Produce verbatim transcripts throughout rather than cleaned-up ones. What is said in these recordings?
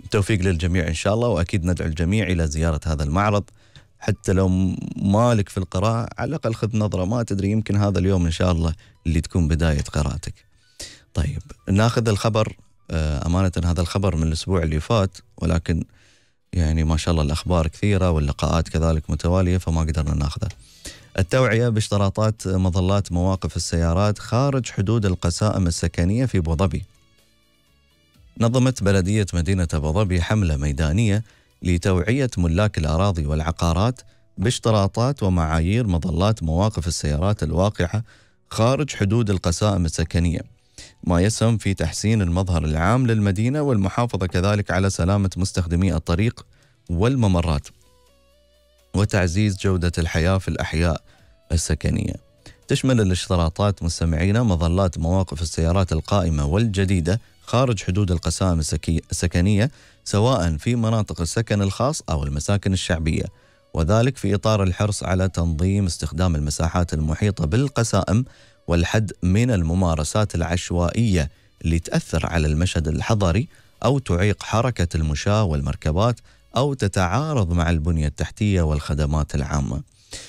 توفيق للجميع إن شاء الله، وأكيد ندعو الجميع إلى زيارة هذا المعرض، حتى لو مالك في القراءة على الأقل خذ نظرة، ما تدري يمكن هذا اليوم إن شاء الله اللي تكون بداية قراءتك. طيب ناخذ الخبر. أمانة هذا الخبر من الأسبوع اللي فات، ولكن يعني ما شاء الله الأخبار كثيرة واللقاءات كذلك متوالية فما قدرنا ناخذها. التوعية باشتراطات مظلات مواقف السيارات خارج حدود القسائم السكنية في أبو ظبي. نظمت بلدية مدينة أبو ظبي حملة ميدانية لتوعية ملاك الأراضي والعقارات باشتراطات ومعايير مظلات مواقف السيارات الواقعة خارج حدود القسائم السكنية، ما يسهم في تحسين المظهر العام للمدينة والمحافظة كذلك على سلامة مستخدمي الطريق والممرات وتعزيز جودة الحياة في الأحياء السكنية. تشمل الاشتراطات مستمعين مظلات مواقف السيارات القائمة والجديدة خارج حدود القسائم السكنية سواء في مناطق السكن الخاص أو المساكن الشعبية، وذلك في إطار الحرص على تنظيم استخدام المساحات المحيطة بالقسائم والحد من الممارسات العشوائية اللي تأثر على المشهد الحضري أو تعيق حركة المشاة والمركبات أو تتعارض مع البنية التحتية والخدمات العامة.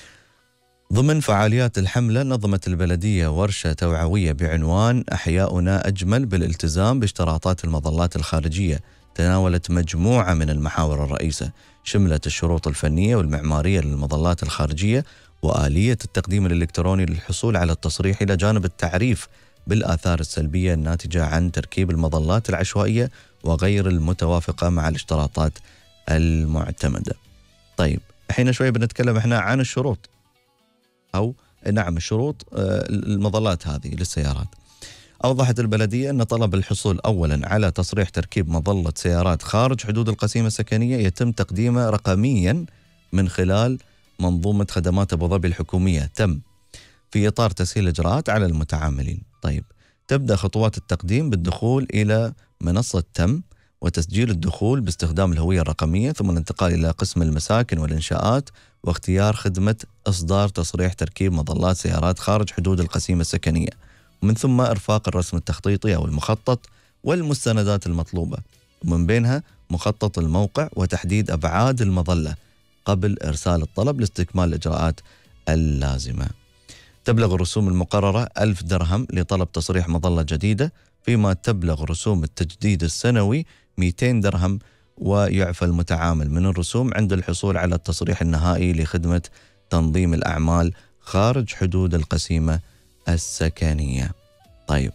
ضمن فعاليات الحملة نظمت البلدية ورشة توعوية بعنوان أحياؤنا أجمل بالالتزام باشتراطات المظلات الخارجية، تناولت مجموعة من المحاور الرئيسة شملت الشروط الفنية والمعمارية للمظلات الخارجية وآلية التقديم الإلكتروني للحصول على التصريح، إلى جانب التعريف بالآثار السلبية الناتجة عن تركيب المظلات العشوائية وغير المتوافقة مع الاشتراطات المعتمدة. طيب الحين شوي بنتكلم احنا عن الشروط أو نعم الشروط المظلات هذه للسيارات. أوضحت البلدية أن طلب الحصول أولا على تصريح تركيب مظلة سيارات خارج حدود القسيمة السكنية يتم تقديمه رقميا من خلال منظومة خدمات أبو ظبي الحكومية تم في إطار تسهيل الإجراءات على المتعاملين. طيب تبدأ خطوات التقديم بالدخول إلى منصة تم وتسجيل الدخول باستخدام الهوية الرقمية، ثم الانتقال إلى قسم المساكن والإنشاءات واختيار خدمة إصدار تصريح تركيب مظلات سيارات خارج حدود القسيمة السكنية، ومن ثم إرفاق الرسم التخطيطي أو المخطط والمستندات المطلوبة، ومن بينها مخطط الموقع وتحديد أبعاد المظلة قبل إرسال الطلب لاستكمال الإجراءات اللازمة. تبلغ الرسوم المقررة ألف درهم لطلب تصريح مظلة جديدة، فيما تبلغ رسوم التجديد السنوي مئتين درهم، ويعفى المتعامل من الرسوم عند الحصول على التصريح النهائي لخدمة تنظيم الأعمال خارج حدود القسيمة السكنية. طيب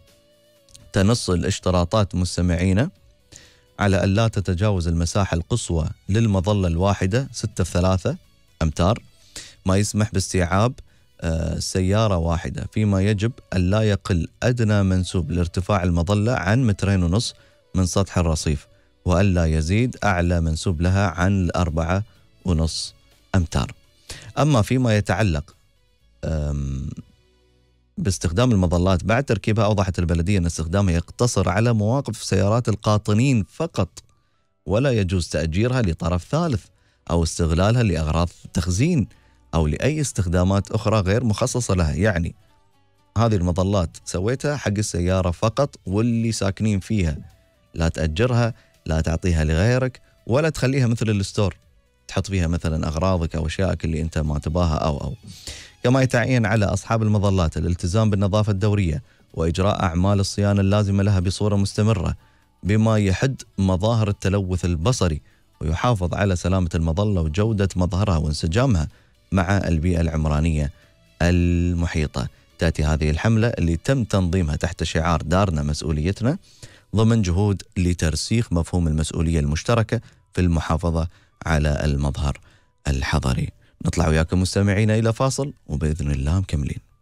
تنص الاشتراطات مستمعين على أن لا تتجاوز المساحة القصوى للمظلة الواحدة ستة في ثلاثة أمتار، ما يسمح باستيعاب آه سيارة واحدة، فيما يجب أن لا يقل أدنى منسوب لارتفاع المظلة عن مترين ونص من سطح الرصيف، وأن لا يزيد أعلى منسوب لها عن الأربعة ونص أمتار. أما فيما يتعلق باستخدام المظلات بعد تركيبها، أوضحت البلدية أن استخدامها يقتصر على مواقف سيارات القاطنين فقط، ولا يجوز تأجيرها لطرف ثالث أو استغلالها لأغراض تخزين أو لأي استخدامات أخرى غير مخصصة لها. يعني هذه المظلات سويتها حق السيارة فقط واللي ساكنين فيها، لا تأجرها، لا تعطيها لغيرك، ولا تخليها مثل الستور تحط فيها مثلا أغراضك أو أشيائك اللي أنت ما تباها أو أو كما يتعين على أصحاب المظلات الالتزام بالنظافة الدورية وإجراء أعمال الصيانة اللازمة لها بصورة مستمرة، بما يحد مظاهر التلوث البصري ويحافظ على سلامة المظلة وجودة مظهرها وانسجامها مع البيئة العمرانية المحيطة. تأتي هذه الحملة اللي تم تنظيمها تحت شعار دارنا مسؤوليتنا ضمن جهود لترسيخ مفهوم المسؤولية المشتركة في المحافظة على المظهر الحضري. نطلع وياكم مستمعين إلى فاصل وبإذن الله مكملين.